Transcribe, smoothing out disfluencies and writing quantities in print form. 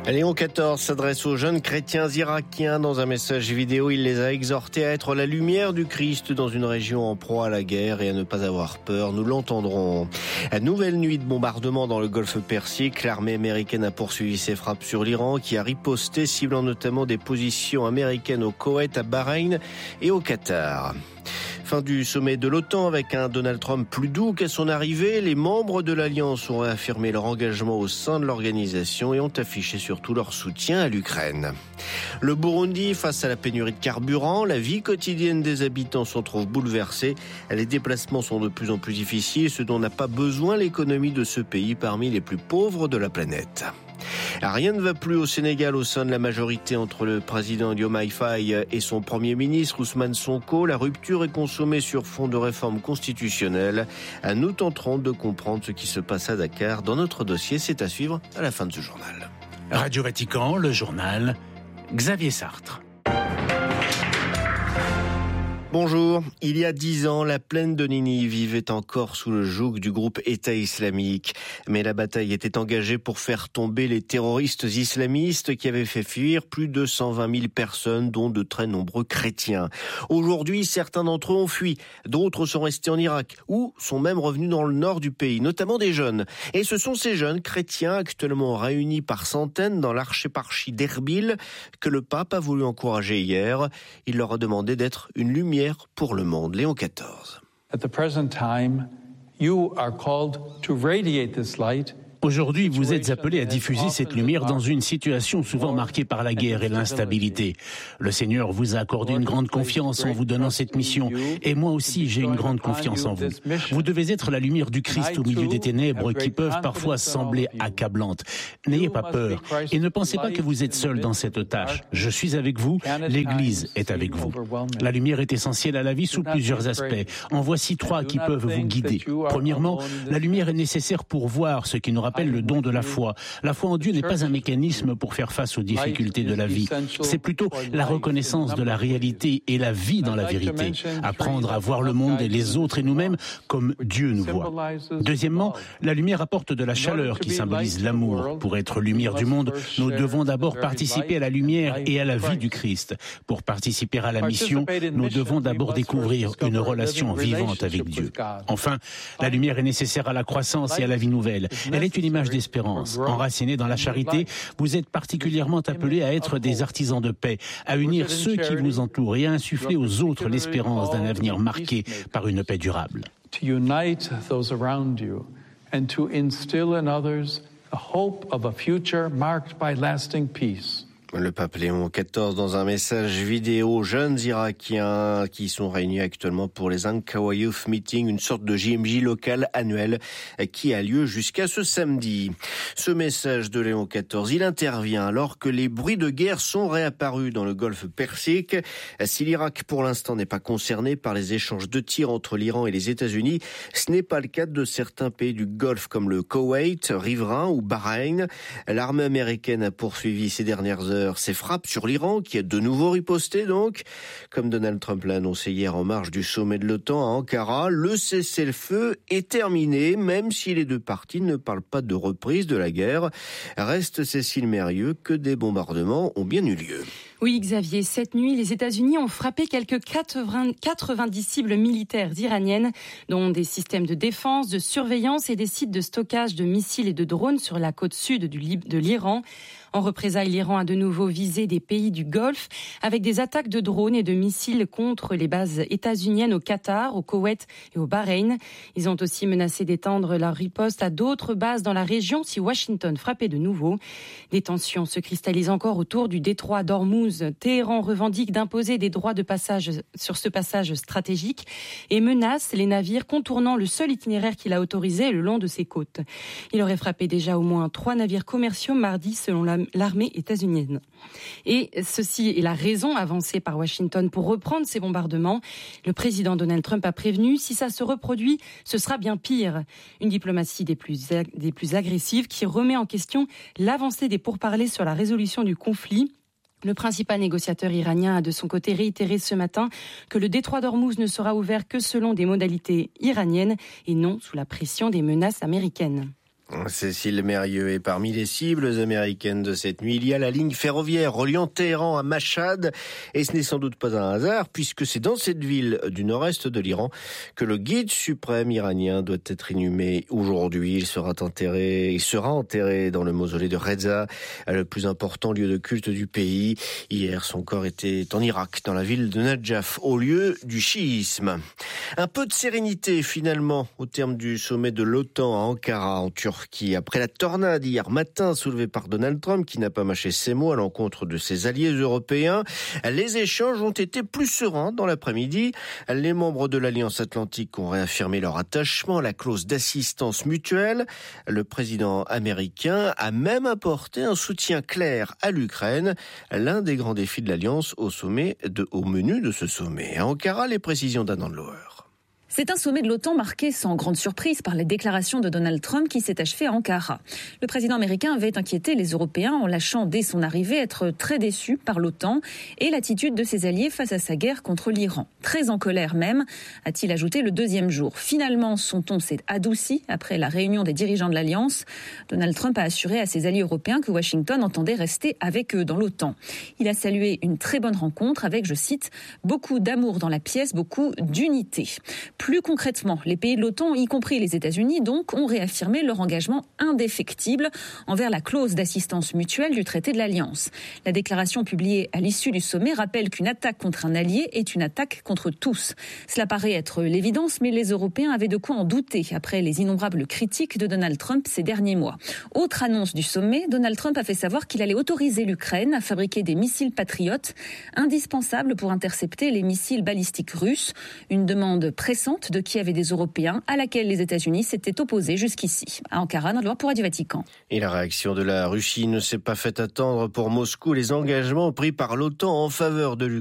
Léon XIV s'adresse aux jeunes chrétiens irakiens. Dans un message vidéo, il les a exhortés à être la lumière du Christ dans une région en proie à la guerre et à ne pas avoir peur. Nous l'entendrons. Nouvelle nuit de bombardement dans le golfe Persique. L'armée américaine a poursuivi ses frappes sur l'Iran qui a riposté, ciblant notamment des positions américaines au Koweït, à Bahreïn et au Qatar. Fin du sommet de l'OTAN avec un Donald Trump plus doux qu'à son arrivée. Les membres de l'Alliance ont réaffirmé leur engagement au sein de l'organisation et ont affiché surtout leur soutien à l'Ukraine. Le Burundi, face à la pénurie de carburant, la vie quotidienne des habitants s'en trouve bouleversée. Les déplacements sont de plus en plus difficiles, ce dont n'a pas besoin l'économie de ce pays parmi les plus pauvres de la planète. Rien ne va plus au Sénégal au sein de la majorité entre le président Diomaye Faye et son premier ministre Ousmane Sonko. La rupture est consommée sur fond de réforme constitutionnelle. Nous tenterons de comprendre ce qui se passe à Dakar. Dans notre dossier, c'est à suivre à la fin de ce journal. Radio Vatican, le journal, Xavier Sartre. Bonjour. Il y a 10 ans, la plaine de Ninive vivait encore sous le joug du groupe État islamique. Mais la bataille était engagée pour faire tomber les terroristes islamistes qui avaient fait fuir plus de 120 000 personnes, dont de très nombreux chrétiens. Aujourd'hui, certains d'entre eux ont fui. D'autres sont restés en Irak ou sont même revenus dans le nord du pays, notamment des jeunes. Et ce sont ces jeunes chrétiens actuellement réunis par centaines dans l'archéparchie d'Erbil que le pape a voulu encourager hier. Il leur a demandé d'être une lumière pour le monde. Léon XIV. At the present time, you are called to radiate this light. Aujourd'hui, vous êtes appelés à diffuser cette lumière dans une situation souvent marquée par la guerre et l'instabilité. Le Seigneur vous a accordé une grande confiance en vous donnant cette mission. Et moi aussi, j'ai une grande confiance en vous. Vous devez être la lumière du Christ au milieu des ténèbres qui peuvent parfois sembler accablantes. N'ayez pas peur et ne pensez pas que vous êtes seul dans cette tâche. Je suis avec vous, l'Église est avec vous. La lumière est essentielle à la vie sous plusieurs aspects. En voici 3 qui peuvent vous guider. Premièrement, la lumière est nécessaire pour voir ce qui nous rappelle le don de la foi. La foi en Dieu n'est pas un mécanisme pour faire face aux difficultés de la vie. C'est plutôt la reconnaissance de la réalité et la vie dans la vérité. Apprendre à voir le monde et les autres et nous-mêmes comme Dieu nous voit. Deuxièmement, la lumière apporte de la chaleur qui symbolise l'amour. Pour être lumière du monde, nous devons d'abord participer à la lumière et à la vie du Christ. Pour participer à la mission, nous devons d'abord découvrir une relation vivante avec Dieu. Enfin, la lumière est nécessaire à la croissance et à la vie nouvelle. Elle est une image d'espérance. Enracinée dans la charité, vous êtes particulièrement appelés à être des artisans de paix, à unir ceux qui vous entourent et à insuffler aux autres l'espérance d'un avenir marqué par une paix durable. To unite those around you and to instill in others the hope of a future marked by lasting peace. Le pape Léon XIV dans un message vidéo aux jeunes Irakiens qui sont réunis actuellement pour les Ankawa Youth Meeting, une sorte de JMJ local annuel qui a lieu jusqu'à ce samedi. Ce message de Léon XIV, il intervient alors que les bruits de guerre sont réapparus dans le golfe Persique. Si l'Irak pour l'instant n'est pas concerné par les échanges de tirs entre l'Iran et les États-Unis, ce n'est pas le cas de certains pays du Golfe comme le Koweït, riverain ou Bahreïn. L'armée américaine a poursuivi ces dernières heures ses frappes sur l'Iran, qui a de nouveau riposté donc. Comme Donald Trump l'a annoncé hier en marge du sommet de l'OTAN à Ankara, le cessez-le-feu est terminé, même si les deux parties ne parlent pas de reprise de la guerre. Reste Cécile Mérieux que des bombardements ont bien eu lieu. Oui, Xavier, cette nuit, les États-Unis ont frappé quelques 90 cibles militaires iraniennes, dont des systèmes de défense, de surveillance et des sites de stockage de missiles et de drones sur la côte sud de l'Iran. En représailles, l'Iran a de nouveau visé des pays du Golfe avec des attaques de drones et de missiles contre les bases états-uniennes au Qatar, au Koweït et au Bahreïn. Ils ont aussi menacé d'étendre leur riposte à d'autres bases dans la région si Washington frappait de nouveau. Des tensions se cristallisent encore autour du détroit d'Ormuz. Téhéran revendique d'imposer des droits de passage sur ce passage stratégique et menace les navires contournant le seul itinéraire qu'il a autorisé le long de ses côtes. Il aurait frappé déjà au moins 3 navires commerciaux mardi selon l'armée états-unienne. Et ceci est la raison avancée par Washington pour reprendre ces bombardements. Le président Donald Trump a prévenu, si ça se reproduit, ce sera bien pire. Une diplomatie des plus agressives qui remet en question l'avancée des pourparlers sur la résolution du conflit. Le principal négociateur iranien a de son côté réitéré ce matin que le détroit d'Ormuz ne sera ouvert que selon des modalités iraniennes et non sous la pression des menaces américaines. Cécile Mérieux. Et parmi les cibles américaines de cette nuit, il y a la ligne ferroviaire reliant Téhéran à Machhad. Et ce n'est sans doute pas un hasard, puisque c'est dans cette ville du nord-est de l'Iran que le guide suprême iranien doit être inhumé aujourd'hui. Il sera enterré dans le mausolée de Reza, le plus important lieu de culte du pays. Hier, son corps était en Irak, dans la ville de Najaf, au lieu du chiisme. Un peu de sérénité, finalement, au terme du sommet de l'OTAN à Ankara, en Turquie. Après la tornade hier matin soulevée par Donald Trump, qui n'a pas mâché ses mots à l'encontre de ses alliés européens, les échanges ont été plus sereins dans l'après-midi. Les membres de l'Alliance Atlantique ont réaffirmé leur attachement à la clause d'assistance mutuelle. Le président américain a même apporté un soutien clair à l'Ukraine, l'un des grands défis de l'Alliance au menu de ce sommet. À Ankara, les précisions d'Anand Loher. C'est un sommet de l'OTAN marqué sans grande surprise par les déclarations de Donald Trump qui s'est achevé à Ankara. Le président américain avait inquiété les Européens en lâchant dès son arrivée être très déçu par l'OTAN et l'attitude de ses alliés face à sa guerre contre l'Iran. Très en colère même, a-t-il ajouté le deuxième jour. Finalement, son ton s'est adouci après la réunion des dirigeants de l'Alliance. Donald Trump a assuré à ses alliés européens que Washington entendait rester avec eux dans l'OTAN. Il a salué une très bonne rencontre avec, je cite, « beaucoup d'amour dans la pièce, beaucoup d'unité ». Plus concrètement, les pays de l'OTAN, y compris les États-Unis, donc, ont réaffirmé leur engagement indéfectible envers la clause d'assistance mutuelle du traité de l'Alliance. La déclaration publiée à l'issue du sommet rappelle qu'une attaque contre un allié est une attaque contre tous. Cela paraît être l'évidence, mais les Européens avaient de quoi en douter après les innombrables critiques de Donald Trump ces derniers mois. Autre annonce du sommet, Donald Trump a fait savoir qu'il allait autoriser l'Ukraine à fabriquer des missiles patriotes indispensables pour intercepter les missiles balistiques russes. Une demande pressante de Kiev et des Européens, à laquelle les États-Unis s'étaient opposés jusqu'ici. À Ankara, Anand Loher pour Radio Vatican. Et la réaction de la Russie ne s'est pas fait attendre pour Moscou. Les engagements pris par l'OTAN en faveur de l'Ukraine